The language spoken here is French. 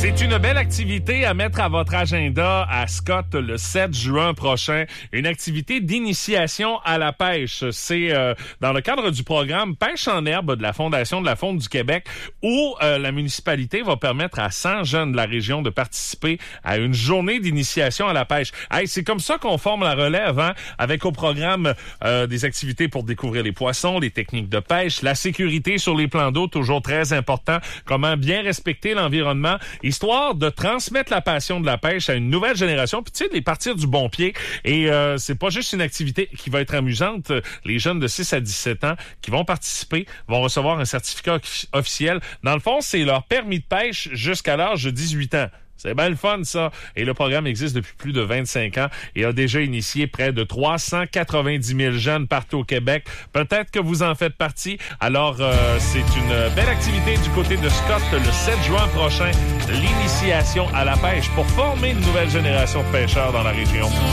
C'est une belle activité à mettre à votre agenda à Scott le 7 juin prochain. Une activité d'initiation à la pêche. C'est dans le cadre du programme Pêche en herbe de la Fondation de la Faune du Québec où la municipalité va permettre à 100 jeunes de la région de participer à une journée d'initiation à la pêche. Hey, c'est comme ça qu'on forme la relève, hein, avec au programme des activités pour découvrir les poissons, les techniques de pêche, la sécurité sur les plans d'eau, toujours très important, comment bien respecter l'environnement, histoire de transmettre la passion de la pêche à une nouvelle génération, puis tu sais, de les partir du bon pied. Et c'est pas juste une activité qui va être amusante. Les jeunes de 6 à 17 ans qui vont participer vont recevoir un certificat officiel. Dans le fond, c'est leur permis de pêche jusqu'à l'âge de 18 ans. C'est bien le fun, ça. Et le programme existe depuis plus de 25 ans et a déjà initié près de 390 000 jeunes partout au Québec. Peut-être que vous en faites partie. Alors, c'est une belle activité du côté de Scott le 7 juin prochain. L'initiation à la pêche pour former une nouvelle génération de pêcheurs dans la région.